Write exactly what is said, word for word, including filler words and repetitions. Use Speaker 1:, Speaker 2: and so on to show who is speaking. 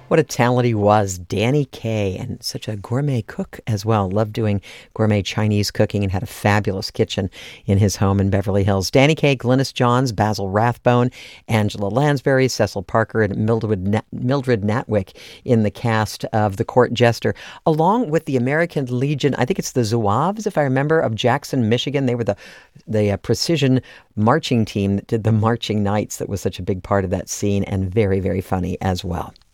Speaker 1: What a talent he was, Danny Kaye, and such a gourmet cook as well. Loved doing gourmet Chinese cooking and had a fabulous kitchen in his home in Beverly Hills. Danny Kaye, Glynis Johns, Basil Rathbone, Angela Lansbury, Cecil Parker, and Mildred, Nat- Mildred Natwick in the cast of The Court Jester, along with the American Legion. I think it's the Zouaves, if I remember, of Jackson, Michigan. They were the, the uh, precision marching team that did the marching knights that was such a big part of that scene and very, very funny as well.